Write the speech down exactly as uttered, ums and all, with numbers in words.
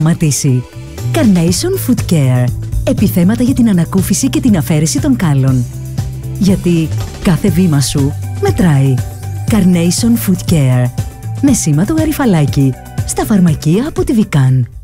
Ματίσει. Carnation Food Care. Επιθέματα για την ανακούφιση και την αφαίρεση των κάλων. Γιατί κάθε βήμα σου μετράει. Carnation Food Care. Με σήμα το γαριφαλάκι. Στα φαρμακεία από τη Vican.